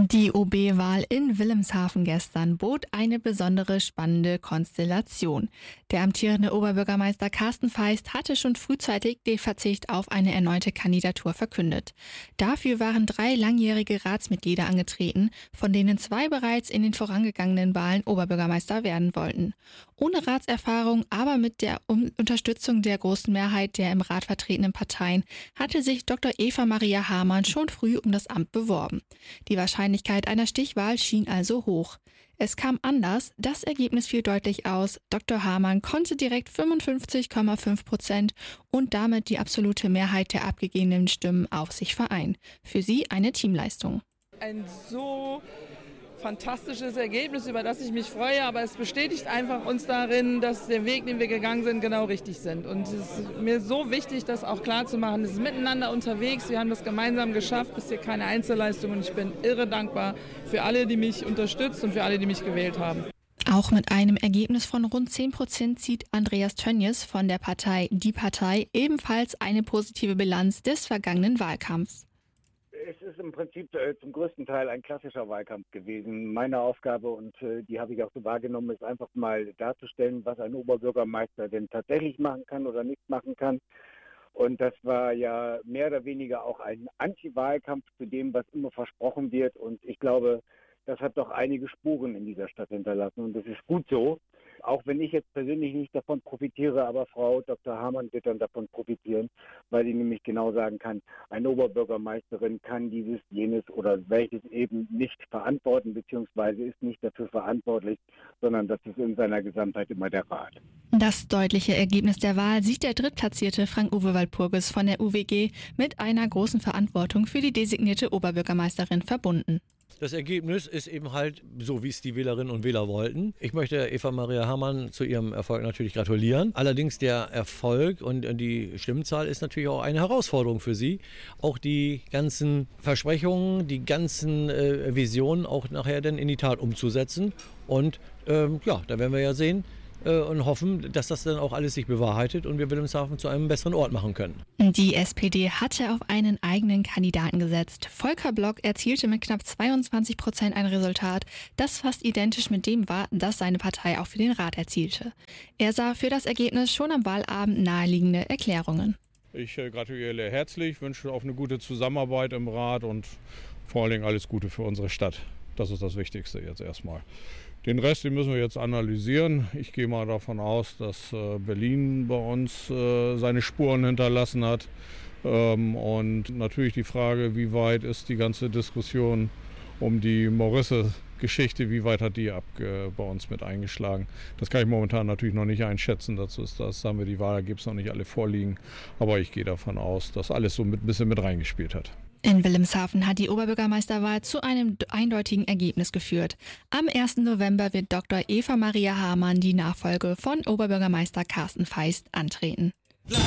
Die OB-Wahl in Wilhelmshaven gestern bot eine besondere spannende Konstellation. Der amtierende Oberbürgermeister Carsten Feist hatte schon frühzeitig den Verzicht auf eine erneute Kandidatur verkündet. Dafür waren 3 langjährige Ratsmitglieder angetreten, von denen 2 bereits in den vorangegangenen Wahlen Oberbürgermeister werden wollten. Ohne Ratserfahrung, aber mit der Unterstützung der großen Mehrheit der im Rat vertretenen Parteien hatte sich Dr. Eva Maria Hamann schon früh um das Amt beworben. Die Wahrscheinlichkeit einer Stichwahl schien also hoch. Es kam anders, das Ergebnis fiel deutlich aus. Dr. Hamann konnte direkt 55,5% und damit die absolute Mehrheit der abgegebenen Stimmen auf sich vereinen. Für sie eine Teamleistung. Ein so fantastisches Ergebnis, über das ich mich freue, aber es bestätigt einfach uns darin, dass der Weg, den wir gegangen sind, genau richtig sind. Und es ist mir so wichtig, das auch klar zu machen. Es ist miteinander unterwegs, wir haben das gemeinsam geschafft, es ist hier keine Einzelleistung und ich bin irre dankbar für alle, die mich unterstützt und für alle, die mich gewählt haben. Auch mit einem Ergebnis von rund 10% zieht Andreas Tönjes von der Partei Die Partei ebenfalls eine positive Bilanz des vergangenen Wahlkampfs. Es ist im Prinzip zum größten Teil ein klassischer Wahlkampf gewesen. Meine Aufgabe, und die habe ich auch so wahrgenommen, ist einfach mal darzustellen, was ein Oberbürgermeister denn tatsächlich machen kann oder nicht machen kann. Und das war ja mehr oder weniger auch ein Anti-Wahlkampf zu dem, was immer versprochen wird. Und ich glaube, das hat doch einige Spuren in dieser Stadt hinterlassen. Und das ist gut so. Auch wenn ich jetzt persönlich nicht davon profitiere, aber Frau Dr. Hamann wird dann davon profitieren, weil sie nämlich genau sagen kann, eine Oberbürgermeisterin kann dieses, jenes oder welches eben nicht verantworten, beziehungsweise ist nicht dafür verantwortlich, sondern das ist in seiner Gesamtheit immer der Rat. Das deutliche Ergebnis der Wahl sieht der drittplatzierte Frank-Uwe Walpurgis von der UWG mit einer großen Verantwortung für die designierte Oberbürgermeisterin verbunden. Das Ergebnis ist eben halt so, wie es die Wählerinnen und Wähler wollten. Ich möchte Eva Maria Hamann zu ihrem Erfolg natürlich gratulieren. Allerdings der Erfolg und die Stimmenzahl ist natürlich auch eine Herausforderung für sie. Auch die ganzen Versprechungen, die ganzen Visionen auch nachher dann in die Tat umzusetzen. Und da werden wir ja sehen und hoffen, dass das dann auch alles sich bewahrheitet und wir Wilhelmshaven zu einem besseren Ort machen können. Die SPD hatte auf einen eigenen Kandidaten gesetzt. Volker Block erzielte mit knapp 22% ein Resultat, das fast identisch mit dem war, das seine Partei auch für den Rat erzielte. Er sah für das Ergebnis schon am Wahlabend naheliegende Erklärungen. Ich gratuliere herzlich, wünsche auf eine gute Zusammenarbeit im Rat und vor allen Dingen alles Gute für unsere Stadt. Das ist das Wichtigste jetzt erstmal. Den Rest, den müssen wir jetzt analysieren. Ich gehe mal davon aus, dass Berlin bei uns seine Spuren hinterlassen hat. Und natürlich die Frage, wie weit ist die ganze Diskussion um die Morisse-Geschichte, wie weit hat die bei uns mit eingeschlagen? Das kann ich momentan natürlich noch nicht einschätzen. Dazu haben wir die Wahlergebnisse noch nicht alle vorliegen. Aber ich gehe davon aus, dass alles so ein bisschen mit reingespielt hat. In Wilhelmshaven hat die Oberbürgermeisterwahl zu einem eindeutigen Ergebnis geführt. Am 1. November wird Dr. Eva Maria Hamann die Nachfolge von Oberbürgermeister Carsten Feist antreten.